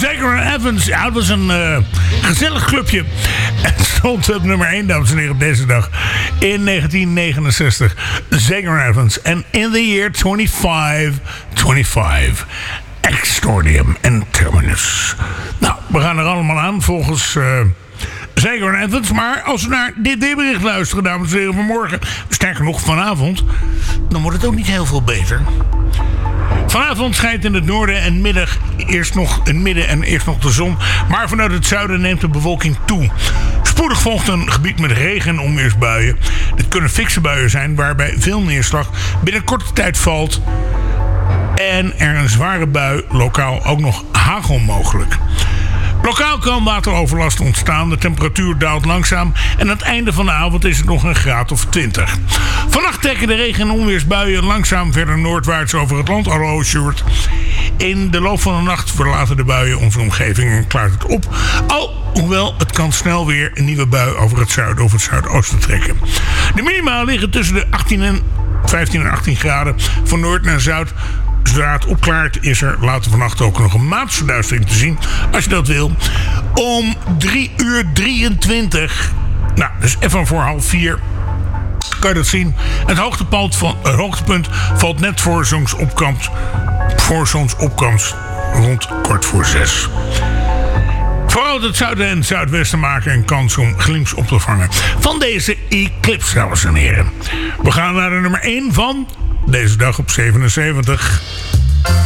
Zager en Evans, ja, dat was een gezellig clubje. Het stond op nummer 1, dames en heren, op deze dag. In 1969. Zager en Evans. En in the year 2525. Extordium en Terminus. Nou, we gaan er allemaal aan volgens Zager en Evans. Maar als we naar dit bericht luisteren, dames en heren, vanmorgen, sterker nog vanavond, dan wordt het ook niet heel veel beter. Vanavond schijnt in het noorden en midden eerst nog de zon. Maar vanuit het zuiden neemt de bewolking toe. Spoedig volgt een gebied met regen- en onweersbuien. Dit kunnen fikse buien zijn waarbij veel neerslag binnen korte tijd valt. En er een zware bui, lokaal ook nog hagel mogelijk. Lokaal kan wateroverlast ontstaan. De temperatuur daalt langzaam. En aan het einde van de avond is het nog een graad of 20. Vannacht trekken de regen- en onweersbuien langzaam verder noordwaarts over het land. Hallo, Sjoerd. In de loop van de nacht verlaten de buien onze omgeving en klaart het op. Hoewel het kan snel weer een nieuwe bui over het zuiden of het zuidoosten trekken. De minima liggen tussen de 15 en 18 graden. Van noord naar zuid. Zodra het opklaart is er later vannacht ook nog een maansverduistering te zien. Als je dat wil. Om 3:23. Nou, dus even voor 3:30 kan je dat zien. Het hoogtepunt valt net voor zonsopkomst rond 5:45. Vooral het zuiden en zuidwesten maken een kans om glimps op te vangen van deze eclipse, dames en heren. We gaan naar de nummer 1 van deze dag op 77.